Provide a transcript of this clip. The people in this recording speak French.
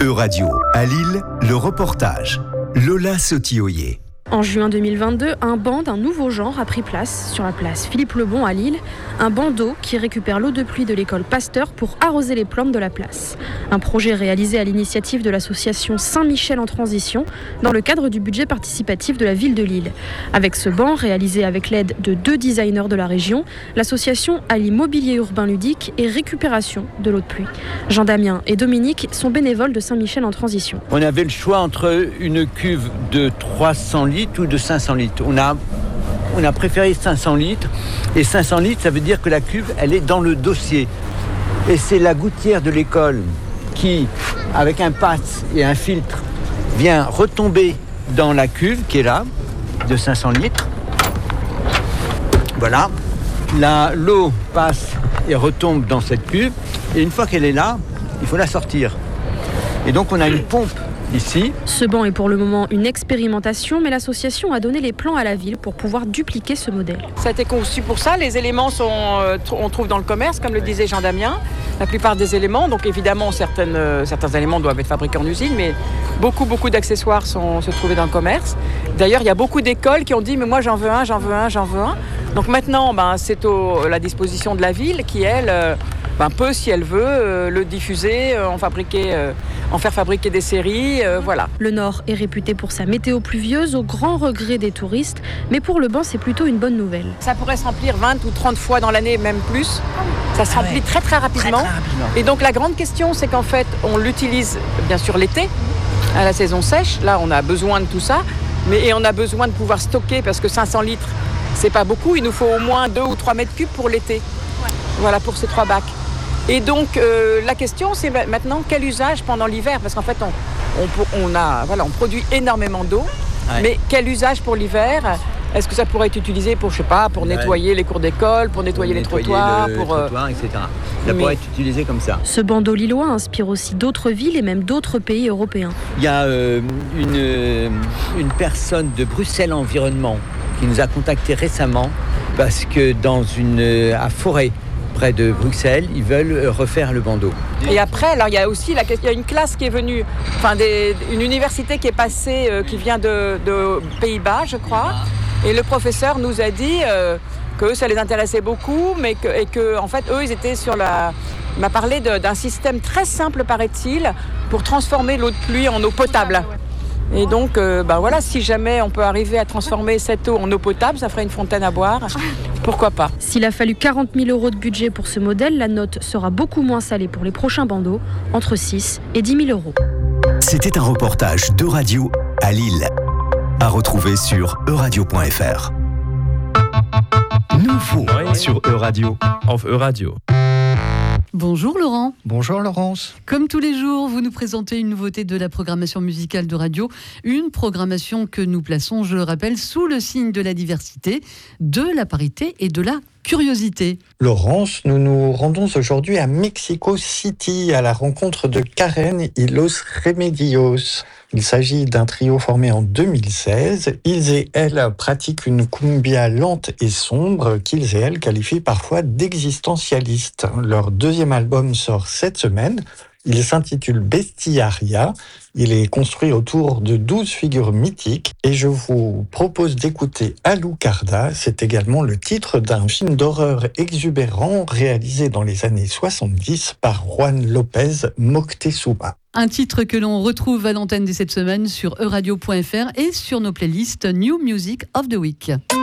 Euradio, à Lille, le reportage. Lola Sotioyer. En juin 2022, un banc d'un nouveau genre a pris place sur la place Philippe-le-Bon à Lille. Un banc d'eau qui récupère l'eau de pluie de l'école Pasteur pour arroser les plantes de la place. Un projet réalisé à l'initiative de l'association Saint-Michel en transition dans le cadre du budget participatif de la ville de Lille. Avec ce banc, réalisé avec l'aide de 2 designers de la région, l'association allie mobilier urbain ludique et récupération de l'eau de pluie. Jean-Damien et Dominique sont bénévoles de Saint-Michel en transition. On avait le choix entre une cuve de 300 litres ou de 500 litres. On a préféré 500 litres. Et 500 litres, ça veut dire que la cuve, elle est dans le dossier. Et c'est la gouttière de l'école qui, avec un passe et un filtre, vient retomber dans la cuve qui est là, de 500 litres. Voilà. L'eau passe et retombe dans cette cuve. Et une fois qu'elle est là, il faut la sortir. Et donc on a une pompe ici. Ce banc est pour le moment une expérimentation, mais l'association a donné les plans à la ville pour pouvoir dupliquer ce modèle. Ça a été conçu pour ça. Les éléments on trouve dans le commerce, comme le disait Jean-Damien. La plupart des éléments, donc évidemment certains éléments doivent être fabriqués en usine, mais beaucoup d'accessoires se trouvaient dans le commerce. D'ailleurs, il y a beaucoup d'écoles qui ont dit « mais moi j'en veux un ». Donc maintenant, c'est à la disposition de la ville qui, elle, peut, si elle veut, le diffuser, en faire fabriquer des séries, voilà. Le Nord est réputé pour sa météo pluvieuse, au grand regret des touristes, mais pour le banc, c'est plutôt une bonne nouvelle. Ça pourrait se remplir 20 ou 30 fois dans l'année, même plus. Ça se remplit très rapidement. Et donc la grande question, c'est qu'en fait, on l'utilise bien sûr l'été, à la saison sèche. Là, on a besoin de tout ça, et on a besoin de pouvoir stocker, parce que 500 litres, c'est pas beaucoup. Il nous faut au moins 2 ou 3 mètres cubes pour l'été. Voilà, pour ces 3 bacs. Et donc la question, c'est maintenant quel usage pendant l'hiver, parce qu'en fait on produit énormément d'eau, mais quel usage pour l'hiver? Est-ce que ça pourrait être utilisé pour nettoyer les cours d'école, pour nettoyer les trottoirs, etc. Ça pourrait être utilisé comme ça. Ce bandeau lillois inspire aussi d'autres villes et même d'autres pays européens. Il y a une personne de Bruxelles Environnement qui nous a contactés récemment parce que à Forêt, près de Bruxelles, ils veulent refaire le bandeau. Et après, alors il y a aussi il y a une classe qui est venue, une université qui est passée, qui vient de Pays-Bas, je crois. Et le professeur nous a dit que ça les intéressait beaucoup, mais que en fait, eux, ils étaient il m'a parlé d'un système très simple, paraît-il, pour transformer l'eau de pluie en eau potable. Et donc, si jamais on peut arriver à transformer cette eau en eau potable, ça ferait une fontaine à boire. Pourquoi pas? S'il a fallu 40 000 € de budget pour ce modèle, la note sera beaucoup moins salée pour les prochains bandeaux, entre 6 et 10 000 €. C'était un reportage d'Euradio à Lille, à retrouver sur euradio.fr. Nouveau sur Euradio. Auf Euradio. Bonjour Laurent. Bonjour Laurence. Comme tous les jours, vous nous présentez une nouveauté de la programmation musicale de radio, une programmation que nous plaçons, je le rappelle, sous le signe de la diversité, de la parité et de la curiosité. Laurence, nous nous rendons aujourd'hui à Mexico City à la rencontre de Karen y Los Remedios. Il s'agit d'un trio formé en 2016. Ils et elles pratiquent une cumbia lente et sombre qu'ils et elles qualifient parfois d'existentialiste. Leur deuxième album sort cette semaine. Il s'intitule Bestiaria. Il est construit autour de 12 figures mythiques et je vous propose d'écouter Alucarda. C'est également le titre d'un film d'horreur exubérant réalisé dans les années 70 par Juan López Moctezuma. Un titre que l'on retrouve à l'antenne dès cette semaine sur euradio.fr et sur nos playlists New Music of the Week.